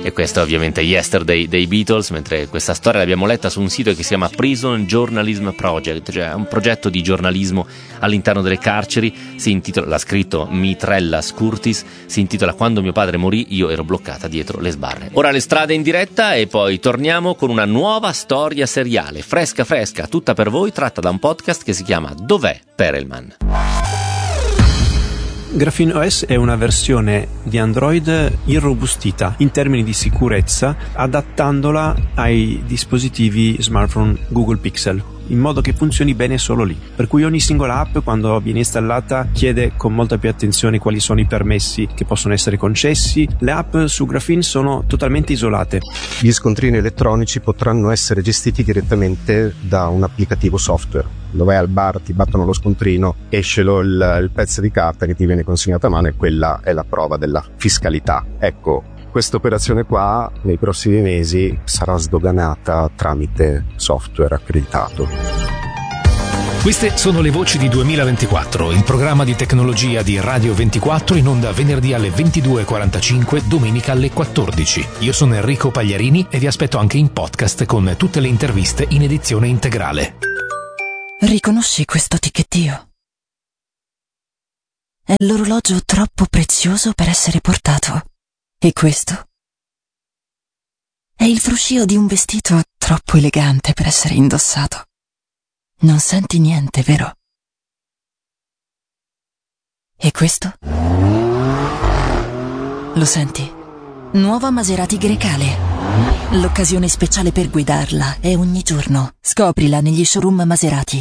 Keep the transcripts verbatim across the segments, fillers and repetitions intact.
e questo è ovviamente Yesterday dei Beatles, mentre questa storia l'abbiamo letta su un sito che si chiama Prison Journalism Project, cioè un progetto di giornalismo all'interno delle carceri. Si intitola, l'ha scritto Mitrellas Curtis, si intitola Quando mio padre morì io ero bloccata dietro le sbarre. Ora le strade in diretta e poi torniamo con una nuova storia seriale, fresca fresca, tutta per voi, tratta da un podcast che si chiama Dov'è Perelman? Graphene O S è una versione di Android irrobustita in termini di sicurezza, adattandola ai dispositivi smartphone Google Pixel, in modo che funzioni bene solo lì. Per cui ogni singola app, quando viene installata, chiede con molta più attenzione quali sono i permessi che possono essere concessi. Le app su Graphene sono totalmente isolate. Gli scontrini elettronici potranno essere gestiti direttamente da un applicativo software. Dove vai al bar, ti battono lo scontrino, esce lo, il, il pezzo di carta che ti viene consegnato a mano e quella è la prova della fiscalità. Ecco, questa operazione qua nei prossimi mesi sarà sdoganata tramite software accreditato. Queste sono le voci di duemilaventiquattro, il programma di tecnologia di Radio ventiquattro, in onda venerdì alle ventidue e quarantacinque, domenica alle quattordici. Io sono Enrico Pagliarini e vi aspetto anche in podcast con tutte le interviste in edizione integrale. Riconosci questo ticchettio? È l'orologio troppo prezioso per essere portato. E questo? È il fruscio di un vestito troppo elegante per essere indossato. Non senti niente, vero? E questo? Lo senti? Nuova Maserati Grecale. L'occasione speciale per guidarla è ogni giorno. Scoprila negli showroom Maserati.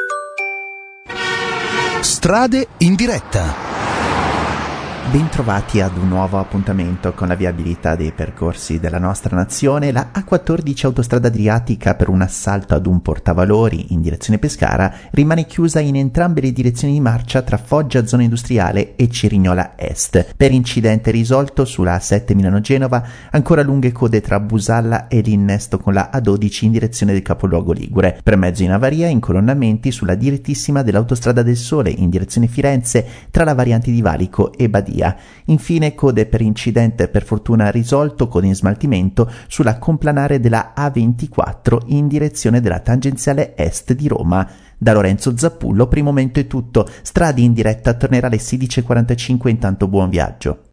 Strade in diretta. Bentrovati ad un nuovo appuntamento con la viabilità dei percorsi della nostra nazione. La A quattordici autostrada adriatica, per un assalto ad un portavalori in direzione Pescara, rimane chiusa in entrambe le direzioni di marcia tra Foggia zona industriale e Cerignola Est. Per incidente risolto sulla A sette Milano-Genova, ancora lunghe code tra Busalla e l'innesto con la A dodici in direzione del capoluogo ligure. Per mezzo in avaria incolonnamenti sulla direttissima dell'autostrada del Sole in direzione Firenze tra la variante di Valico e Badia. Infine code per incidente per fortuna risolto con in smaltimento sulla complanare della A ventiquattro in direzione della tangenziale est di Roma. Da Lorenzo Zappullo per il momento è tutto. Strade in diretta tornerà alle sedici e quarantacinque, intanto buon viaggio.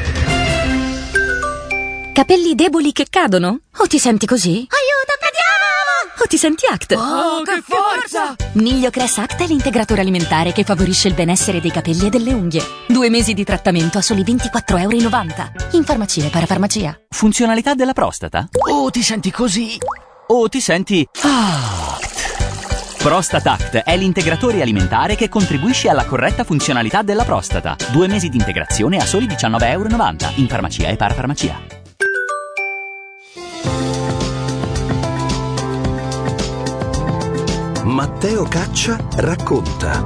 Capelli deboli che cadono? O ti senti così? Aiuto, cadiamo! O ti senti Act? Oh, che forza! Miglio Crest Act è l'integratore alimentare che favorisce il benessere dei capelli e delle unghie. Due mesi di trattamento a soli ventiquattro e novanta euro. In farmacia e parafarmacia. Funzionalità della prostata? O ti senti così? O ti senti Act? Prostate Act è l'integratore alimentare che contribuisce alla corretta funzionalità della prostata. Due mesi di integrazione a soli diciannove e novanta euro. In farmacia e parafarmacia. Matteo Caccia racconta.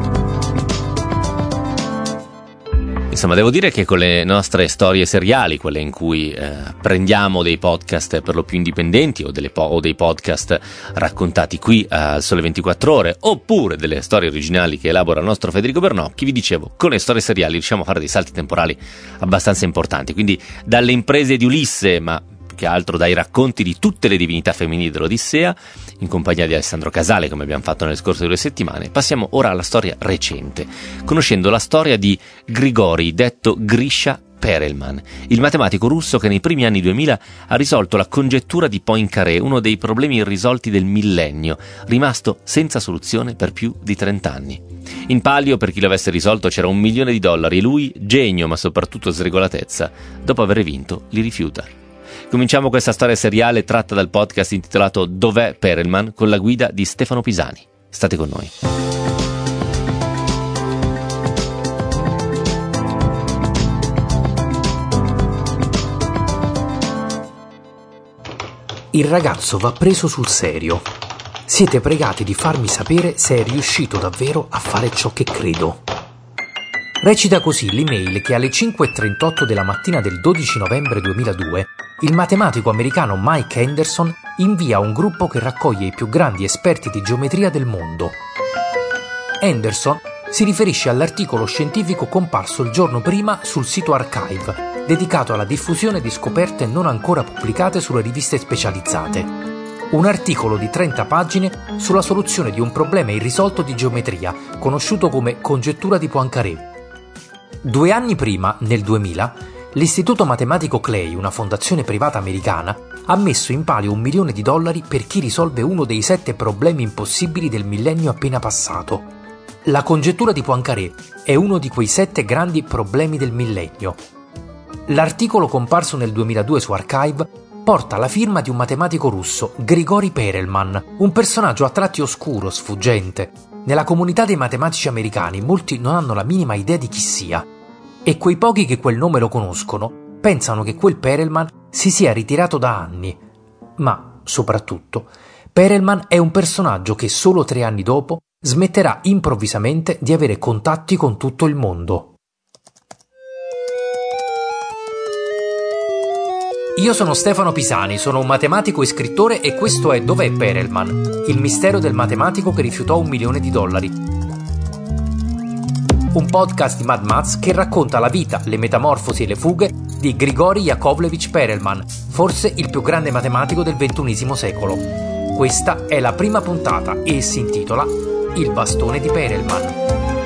Insomma, devo dire che con le nostre storie seriali, quelle in cui eh, prendiamo dei podcast per lo più indipendenti o, delle po- o dei podcast raccontati qui al uh, Sole ventiquattro Ore, oppure delle storie originali che elabora il nostro Federico Bernocchi, vi dicevo, con le storie seriali riusciamo a fare dei salti temporali abbastanza importanti. Quindi dalle imprese di Ulisse, ma che altro dai racconti di tutte le divinità femminili dell'Odissea, in compagnia di Alessandro Casale, come abbiamo fatto nelle scorse due settimane, passiamo ora alla storia recente, conoscendo la storia di Grigorij, detto Grisha Perelman, il matematico russo che nei primi anni duemila ha risolto la congettura di Poincaré, uno dei problemi irrisolti del millennio, rimasto senza soluzione per più di trenta anni. In palio, per chi l'avesse risolto, c'era un milione di dollari e lui, genio ma soprattutto sregolatezza, dopo aver vinto, li rifiuta. Cominciamo questa storia seriale tratta dal podcast intitolato Dov'è Perelman, con la guida di Stefano Pisani. State con noi. Il ragazzo va preso sul serio. Siete pregati di farmi sapere se è riuscito davvero a fare ciò che credo. Recita così l'email che alle cinque e trentotto della mattina del dodici novembre duemiladue il matematico americano Mike Henderson invia a un gruppo che raccoglie i più grandi esperti di geometria del mondo. Henderson si riferisce all'articolo scientifico comparso il giorno prima sul sito Archive, dedicato alla diffusione di scoperte non ancora pubblicate sulle riviste specializzate. Un articolo di trenta pagine sulla soluzione di un problema irrisolto di geometria, conosciuto come congettura di Poincaré. Due anni prima, nel duemila, l'Istituto Matematico Clay, una fondazione privata americana, ha messo in palio un milione di dollari per chi risolve uno dei sette problemi impossibili del millennio appena passato. La congettura di Poincaré è uno di quei sette grandi problemi del millennio. L'articolo comparso nel duemiladue su Archive porta la firma di un matematico russo, Grigori Perelman, un personaggio a tratti oscuro, sfuggente. Nella comunità dei matematici americani molti non hanno la minima idea di chi sia, e quei pochi che quel nome lo conoscono pensano che quel Perelman si sia ritirato da anni. Ma, soprattutto, Perelman è un personaggio che solo tre anni dopo smetterà improvvisamente di avere contatti con tutto il mondo. Io sono Stefano Pisani, sono un matematico e scrittore e questo è Dov'è Perelman? Il mistero del matematico che rifiutò un milione di dollari. Un podcast di Mad Mats che racconta la vita, le metamorfosi e le fughe di Grigori Yakovlevich Perelman, forse il più grande matematico del ventunesimo secolo. Questa è la prima puntata e si intitola Il bastone di Perelman.